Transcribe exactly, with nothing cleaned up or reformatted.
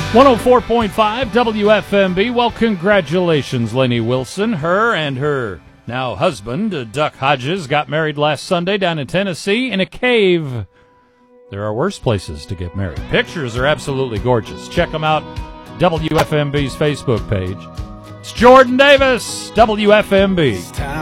one oh four point five W F M B. Well, congratulations, Lainey Wilson. Her and her now husband, uh, Duck Hodges, got married last Sunday down in Tennessee in a cave. There are worse places to get married. Pictures are absolutely gorgeous. Check them out. W F M B's Facebook page. It's Jordan Davis, W F M B.